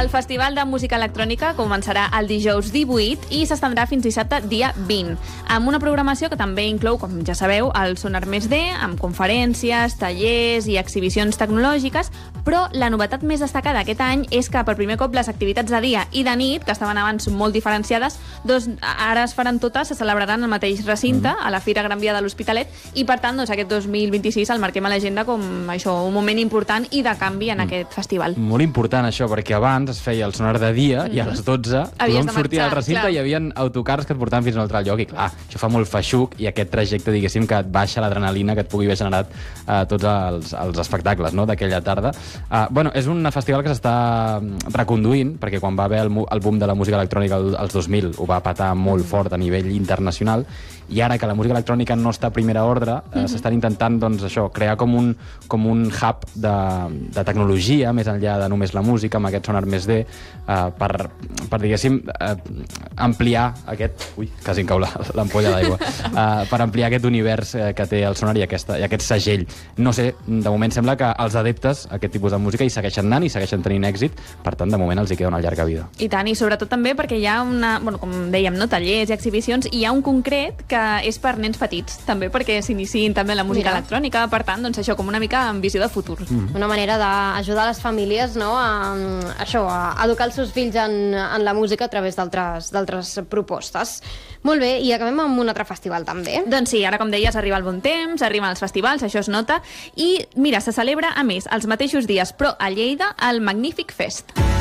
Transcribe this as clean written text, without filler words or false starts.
El Festival de Música Electrònica començarà el dijous 18 i s'estendrà fins dissabte dia 20, amb una programació que també inclou, com ja sabeu, el Sonar Més D, amb conferències, tallers i exhibicions tecnològiques, però la novetat més destacada aquest any és que per primer cop les activitats de dia i de nit, que estaven abans molt diferenciades, doncs ara es faran totes, se celebraran al mateix recinte, a la Fira Gran Via de l'Hospitalet, i per tant, doncs, aquest 2026 el marquem a l'agenda com això, un moment important i de canvi en aquest festival. Molt important això, perquè abans es feia el sonar de dia i a les 12 tothom sortia del recinte i hi havia autocars que et portaven fins a un altre lloc i clar, això fa molt feixuc i aquest trajecte, diguéssim, que et baixa l'adrenalina que et pugui haver generat tots els espectacles, no?, d'aquella tarda. Bueno, és un festival que s'està reconduint, perquè quan va haver el boom de la música electrònica als 2000 ho va patar molt fort a nivell internacional, i ara que la música electrònica no està a primera ordre, s'estan intentant, doncs, això, crear com un hub de tecnologia, més enllà de només la música, amb aquest Sonar Més D, per diguéssim, ampliar aquest... Ui, quasi em cau l'ampolla d'aigua. Per ampliar aquest univers que té el sonar i aquest segell. No sé, de moment sembla que els adeptes a aquest tipus de música hi segueixen anant i segueixen tenint èxit, per tant, de moment els hi queda una llarga vida. I tant, i sobretot també perquè hi ha com dèiem, tallers i exhibicions, i hi ha un concret que és per nens petits, també perquè s'iniciïn també la música electrònica, per tant, doncs això, com una mica amb visió de futur. Una manera d'ajudar les famílies, no?, a educar els seus fills en la música a través d'altres propostes. Molt bé, i acabem amb un altre festival també. Doncs sí, ara com deies, arriba el bon temps, arriben els festivals, això es nota, i mira, se celebra a més els mateixos dies, però a Lleida, el Magnífic Fest.